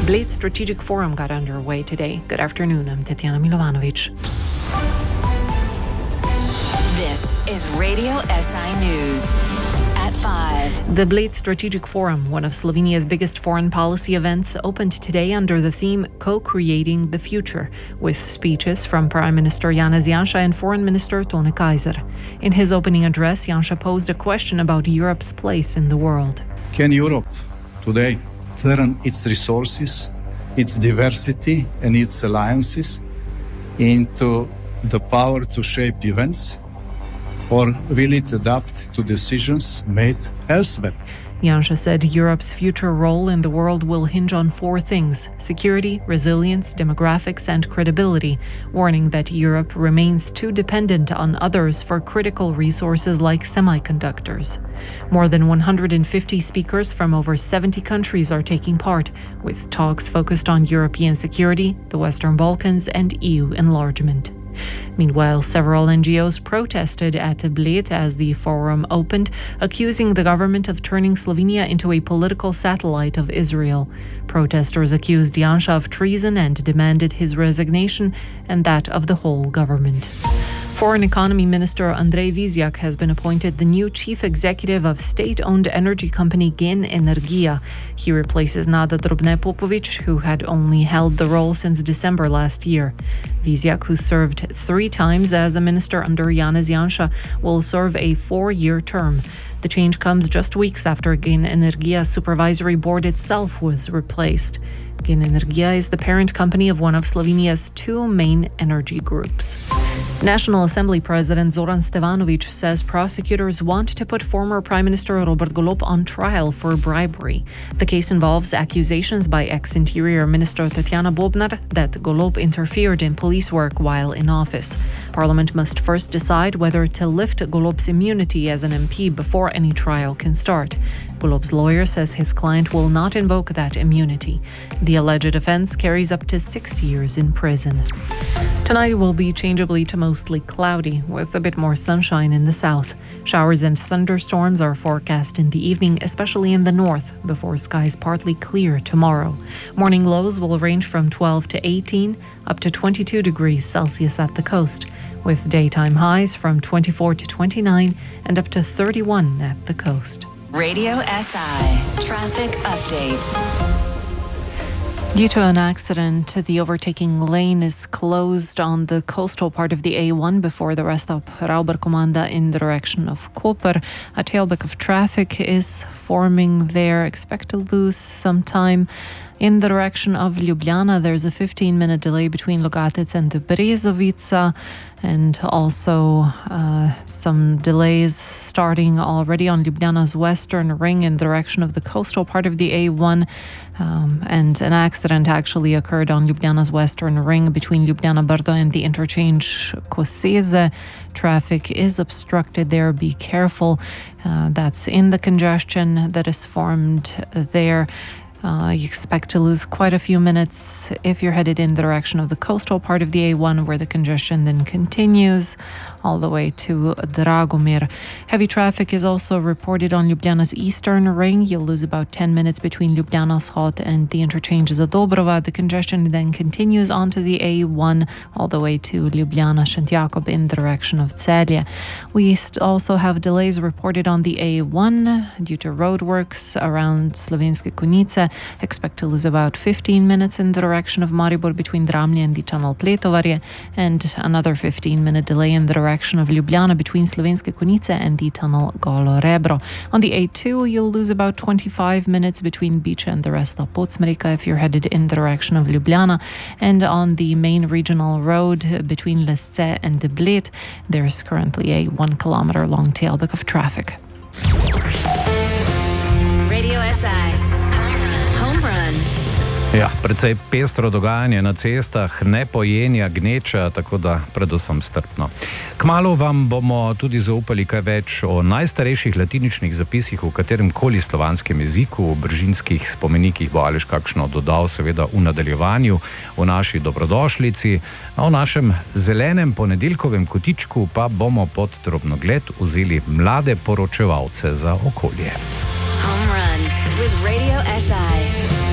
Bled Strategic Forum got underway today. Good afternoon, I'm Tatiana Milovanovic. This is Radio SI News. At 5. The Bled Strategic Forum, one of Slovenia's biggest foreign policy events, opened today under the theme Co-Creating the Future, with speeches from Prime Minister Janez Janša and Foreign Minister Tone Kaiser. In his opening address, Janša posed a question about Europe's place in the world. Can Europe today turn its resources, its diversity and its alliances into the power to shape events? Or will it adapt to decisions made elsewhere? Janša said Europe's future role in the world will hinge on 4 things: security, resilience, demographics and credibility, warning that Europe remains too dependent on others for critical resources like semiconductors. More than 150 speakers from over 70 countries are taking part, with talks focused on European security, the Western Balkans and EU enlargement. Meanwhile, several NGOs protested at Bled as the forum opened, accusing the government of turning Slovenia into a political satellite of Israel. Protesters accused Janša of treason and demanded his resignation and that of the whole government. Foreign Economy Minister Andrej Vizjak has been appointed the new chief executive of state-owned energy company Gen Energija. He replaces Nada Drobne Popovic, who had only held the role since December last year. Vizjak, who served 3 times as a minister under Janez Janša, will serve a 4-year term. The change comes just weeks after Gen Energija's supervisory board itself was replaced. Gen Energija is the parent company of one of Slovenia's 2 main energy groups. National Assembly President Zoran Stevanović says prosecutors want to put former Prime Minister Robert Golob on trial for bribery. The case involves accusations by ex-Interior Minister Tatjana Bobnar that Golob interfered in police work while in office. Parliament must first decide whether to lift Golob's immunity as an MP before any trial can start. Golob's lawyer says his client will not invoke that immunity. The alleged offence carries up to 6 years in prison. Tonight will be changeably to mostly cloudy, with a bit more sunshine in the south. Showers and thunderstorms are forecast in the evening, especially in the north, before skies partly clear tomorrow. Morning lows will range from 12 to 18, up to 22 degrees Celsius at the coast, with daytime highs from 24 to 29 and up to 31 at the coast. Radio SI Traffic Update. Due to an accident, the overtaking lane is closed on the coastal part of the A1 before the rest of Rauberkommanda in the direction of Koper. A tailback of traffic is forming there. Expect to lose some time. In the direction of Ljubljana, there's a 15-minute delay between Logatec and Brezovica, and also some delays starting already on Ljubljana's western ring in the direction of the coastal part of the A1. And an accident actually occurred on Ljubljana's western ring between Ljubljana Brdo and the interchange Koseze. Traffic is obstructed there. Be careful. That's in the congestion that is formed there. You expect to lose quite a few minutes if you're headed in the direction of the coastal part of the A1, where the congestion then continues all the way to Dragomir. Heavy traffic is also reported on Ljubljana's eastern ring. You'll lose about 10 minutes between Ljubljana Shod and the interchanges of Dobrova. The congestion then continues onto the A1 all the way to Ljubljana Šentjakob in the direction of Celje. We also have delays reported on the A1 due to roadworks around Slovenske Konjice. Expect to lose about 15 minutes in the direction of Maribor between Dramlje and the tunnel Pletovarje, and another 15-minute delay in the direction of Ljubljana between Slovenske Konjice and the tunnel Golo Rebro. On the A2, you'll lose about 25 minutes between Biče and the rest of Podsmreka if you're headed in the direction of Ljubljana. And on the main regional road between Lesce and Bled, there's currently a 1 kilometer long tailback of traffic. Radio SI Home Run. Ja, precej pestro dogajanje na cestah, ne pojenja, gneča, tako da predvsem strpno. Kmalu vam bomo tudi zaupali kaj več o najstarejših latiničnih zapisih v katerem koli slovanskem jeziku. V Bržinskih spomenikih bo Aleš kakšno dodal, seveda v nadaljevanju, v naši dobrodošlici. O našem zelenem ponedeljkovem kotičku pa bomo pod drobnogled vzeli mlade poročevalce za okolje. Home Run with Radio SI.